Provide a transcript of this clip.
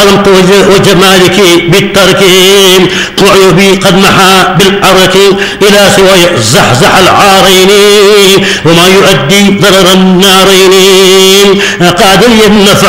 عظمت وجمالك بالترك وعيوبي قد محى بالعرك إلى سوى زحزح العارين وما يؤدي ضرر النارين قاد لي النفع